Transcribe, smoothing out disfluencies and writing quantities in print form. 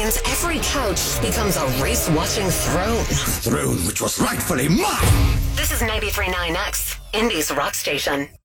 and every couch becomes a race-watching throne. Throne which was rightfully mine! This is 93.9X, Indie's rock station.